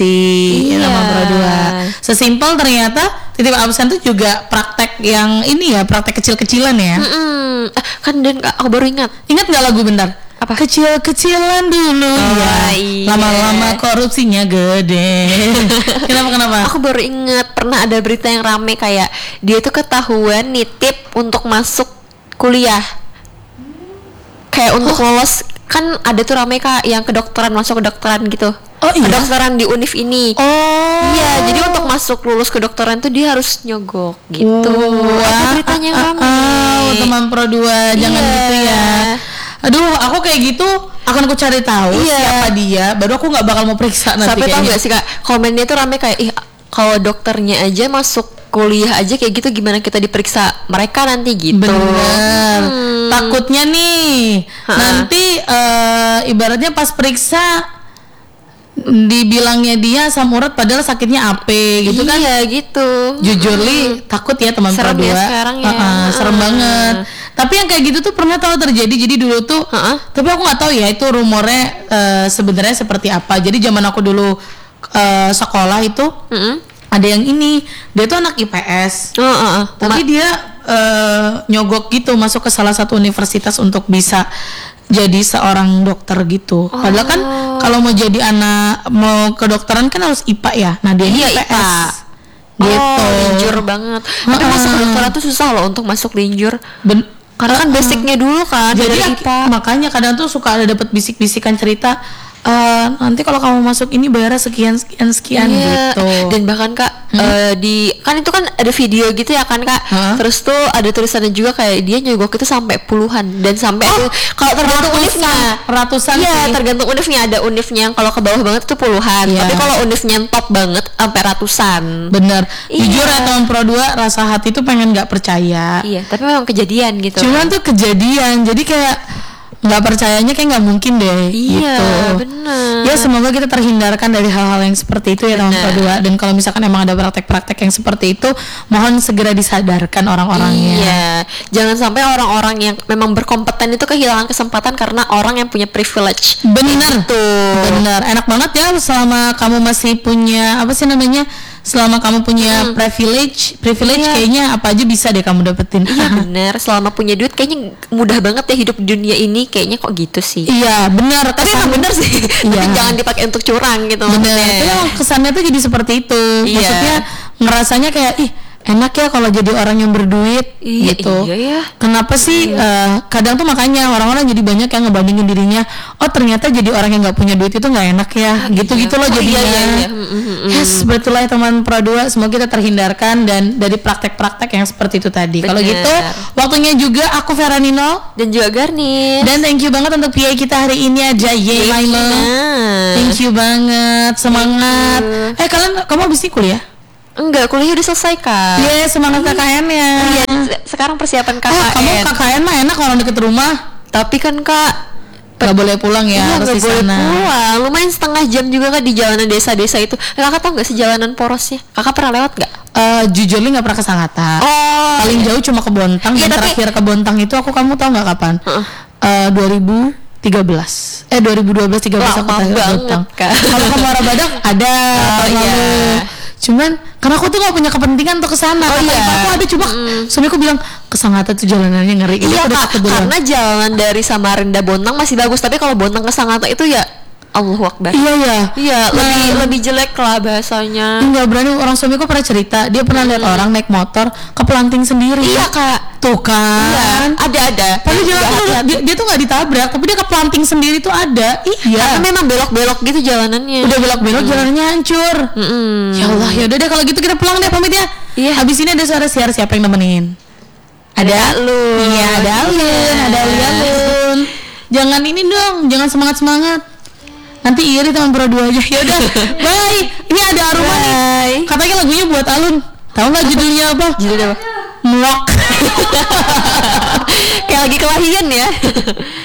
Iya. Teman Pro 2. Sesimpel ternyata titip absen tuh juga praktek yang ini ya, praktek kecil-kecilan ya. Kan dan aku baru ingat Nggak lagu bentar? Apa? Kecil-kecilan dulu ya. Iya. Lama-lama korupsinya gede. Kenapa? Aku baru ingat pernah ada berita yang rame kayak dia tuh ketahuan nitip untuk masuk kuliah. Kayak untuk lolos, kan ada tuh rame Kak yang kedokteran, masuk kedokteran gitu. Oh iya? Kedokteran di univ ini. Oh. Iya, jadi untuk masuk lulus kedokteran tuh dia harus nyogok gitu. Ada beritanya yang rame. Teman Pro 2, jangan gitu ya. Aduh, aku kayak gitu akan aku cari tahu siapa dia, baru aku nggak bakal mau periksa nanti. Sampai tahu nggak sih Kak, komennya tuh rame kayak kalau dokternya aja masuk kuliah aja kayak gitu, gimana kita diperiksa mereka nanti gitu. Bener. Takutnya nih nanti ibaratnya pas periksa dibilangnya dia asam urat padahal sakitnya AP gitu kan. Iya gitu. Jujur li takut ya teman Pro 2. Serem ya sekarang ya. Serem banget. Tapi yang kayak gitu tuh pernah tahu terjadi. Jadi dulu tuh tapi aku nggak tahu ya itu rumornya sebenarnya seperti apa. Jadi zaman aku dulu sekolah itu ada yang ini, dia tuh anak IPS. Tapi dia nyogok gitu masuk ke salah satu universitas untuk bisa jadi seorang dokter gitu. Padahal kan kalau mau jadi mau kedokteran kan harus IPA ya. Nah dia ini IPS. Gitu. Linjur banget. Tapi masuk kedokteran tuh susah loh untuk masuk linjur. Karena kan basicnya dulu kan. Jadi IPA. Makanya kadang tuh suka ada dapat bisik-bisikan cerita. Nanti kalau kamu masuk ini bayar sekian gitu. Dan bahkan Kak di kan itu kan ada video gitu ya kan Kak. Terus tuh ada tulisannya juga kayak dia nyogok itu sampai puluhan dan sampai kalau tergantung univnya ratusan sih. Iya, tergantung univnya, ada univnya yang kalau ke bawah banget itu puluhan. Tapi kalau univnya yang top banget sampai ratusan. Bener. Jujur ya teman Pro 2, rasa hati tuh pengen nggak percaya. Iya, tapi memang kejadian gitu. Cuman tuh kejadian. Jadi kayak nggak percayanya kayak nggak mungkin deh. Iya, gitu. Bener. Ya semoga kita terhindarkan dari hal-hal yang seperti itu ya teman Pro 2. Dan kalau misalkan emang ada praktek-praktek yang seperti itu, mohon segera disadarkan orang-orangnya. Iya, jangan sampai orang-orang yang memang berkompeten itu kehilangan kesempatan karena orang yang punya privilege. Bener tuh. Bener, enak banget ya selama kamu masih punya apa sih namanya? Selama kamu punya privilege kayaknya apa aja bisa deh kamu dapetin. Iya bener, selama punya duit kayaknya mudah banget ya hidup di dunia ini. Kayaknya kok gitu sih. Iya bener, tapi emang bener sih. Tapi jangan dipakai untuk curang gitu. Bener, tapi emang kesannya tuh jadi seperti itu. Maksudnya ngerasanya kayak enak ya kalau jadi orang yang berduit gitu. Iya ya. Kenapa sih kadang tuh makanya orang-orang jadi banyak yang ngebandingin dirinya. Oh ternyata jadi orang yang nggak punya duit itu nggak enak ya. Gitu-gitu loh jadinya. Yes, betul lah teman Pro 2. Semoga kita terhindarkan dan dari praktek-praktek yang seperti itu tadi. Kalau gitu waktunya juga aku Veranino dan juga Garni. Dan thank you banget untuk PA kita hari ini aja. Thank you banget. Semangat. Kamu habis ini kuliah? Enggak, kuliah udah selesai Kak. Iya, semangat KKN-nya. Iya, sekarang persiapan KKN. Kamu KKN mah enak kalau deket rumah. Tapi kan Kak nggak boleh pulang ya, harus di sana. Pulang, lumayan setengah jam juga Kak di jalanan desa-desa itu. Kakak tahu nggak sih jalanan porosnya? Kakak pernah lewat nggak? Jujur nggak pernah ke Sangatta. Paling jauh cuma ke Bontang. Dan terakhir ke Bontang itu kamu tahu nggak kapan? 2012 aku ke Bontang. Kalau ke Muara Badak ada cuman karena aku tuh gak punya kepentingan untuk kesana. Aku ada cuma suamiku bilang ke Sangatta tuh jalanannya ngeri. Iya Kak, karena jalan dari Samarinda Bontang masih bagus, tapi kalau Bontang ke Sangatta itu ya Allahu Akbar. Iya, lebih jelek lah bahasanya. Enggak berani. Orang suamiku pernah cerita, dia pernah lihat orang naik motor kepelanting sendiri. Iya Kak, tuh kan. Iya, ada. Tapi dia tuh nggak ditabrak, tapi dia kepelanting sendiri tuh ada. Iya. Karena memang belok-belok gitu jalanannya. Udah belok-belok jalanannya hancur. Ya Allah, ya udah deh kalau gitu kita pulang deh pamit ya. Iya. Habis ini ada suara siapa yang nemenin? Ada Alun. Iya, ada Alun, ada Alun. Jangan ini dong, jangan semangat. Nanti iri teman Pro 2 aja. Ya udah. Bye. Ini ada Aruma nih. Katanya lagunya buat Alun. Tahu nggak judulnya apa? Judulnya apa? Muak. Kayak lagi kelahiran ya.